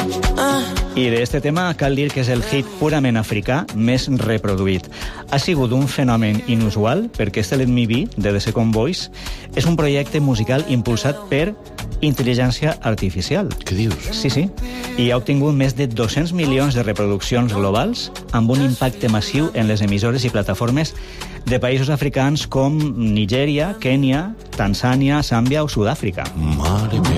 I d'este tema cal dir que és el hit purament africà més reproduït. Ha sigut un fenomen inusual perquè este Let Me Be, de The Second Voice, és un projecte musical impulsat per intel·ligència artificial. Què dius? Sí, sí. I ha obtingut més de 200 milions de reproduccions globals amb un impacte massiu en les emissores i plataformes de països africans com Nigèria, Kènia, Tanzània, Zàmbia o Sud-àfrica. Mare meva.